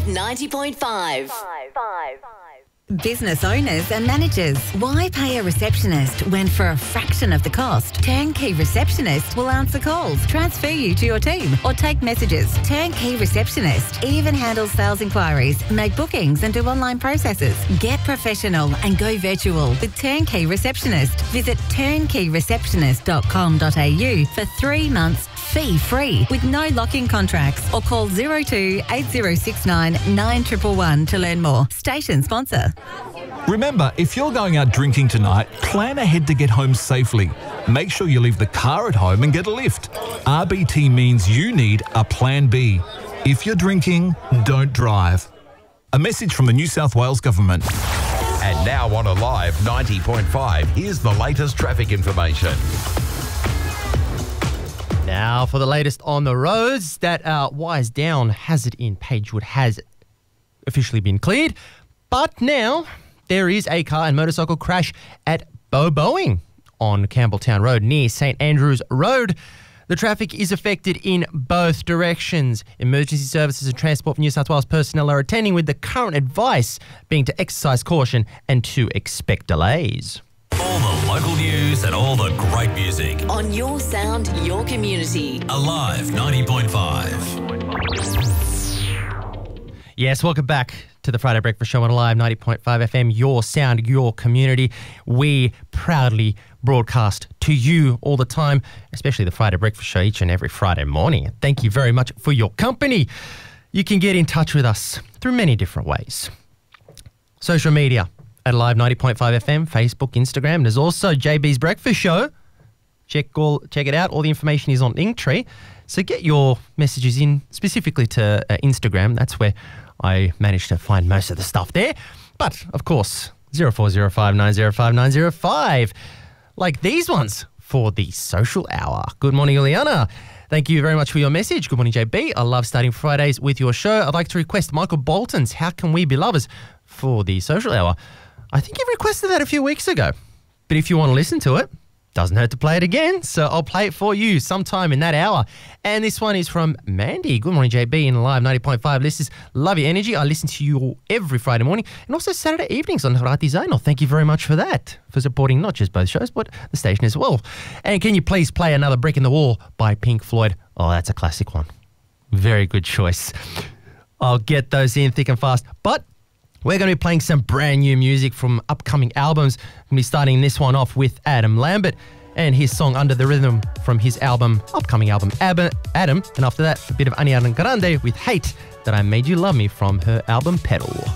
90.5. Business owners and managers, why pay a receptionist when for a fraction of the cost, Turnkey Receptionist will answer calls, transfer you to your team or take messages. Turnkey Receptionist even handles sales inquiries, make bookings and do online processes. Get professional and go virtual with Turnkey Receptionist. Visit turnkeyreceptionist.com.au for 3 months fee-free with no lock-in contracts or call 02 8069 9111 to learn more. Station sponsor. Remember, if you're going out drinking tonight, plan ahead to get home safely. Make sure you leave the car at home and get a lift. RBT means you need a plan B. If you're drinking, don't drive. A message from the New South Wales Government. And now on Alive 90.5, here's the latest traffic information. Now for the latest on the roads, that Wise Down hazard in Pagewood has officially been cleared. But now there is a car and motorcycle crash at Boeing on Campbelltown Road near St Andrews Road. The traffic is affected in both directions. Emergency services and Transport for New South Wales personnel are attending, with the current advice being to exercise caution and to expect delays. All the local news and all the great music. On your sound, your community. Alive 90.5. Yes, welcome back to the Friday Breakfast Show on Alive 90.5 FM, your sound, your community. We proudly broadcast to you all the time, especially the Friday Breakfast Show each and every Friday morning. Thank you very much for your company. You can get in touch with us through many different ways. Social media at Alive 90.5 FM, Facebook, Instagram. There's also JB's Breakfast Show. Check it out. All the information is on Linktree. So get your messages in specifically to Instagram. That's where I managed to find most of the stuff there. But, of course, 0405 905 905. Like these ones for the social hour. Good morning, Juliana. Thank you very much for your message. Good morning, JB. I love starting Fridays with your show. I'd like to request Michael Bolton's How Can We Be Lovers for the social hour. I think you requested that a few weeks ago. But if you want to listen to it, doesn't hurt to play it again. So I'll play it for you sometime in that hour. And this one is from Mandy. Good morning, JB, in Live 90.5. This is Love Your Energy. I listen to you every Friday morning and also Saturday evenings on Harati Zainal. Thank you very much for that, for supporting not just both shows, but the station as well. And can you please play Another Brick in the Wall by Pink Floyd? Oh, that's a classic one. Very good choice. I'll get those in thick and fast. But we're going to be playing some brand new music from upcoming albums. We're going to be starting this one off with Adam Lambert and his song Under the Rhythm from his upcoming album, Adam. And after that, a bit of Ariana Grande with Hate, That I Made You Love Me from her album Pedal.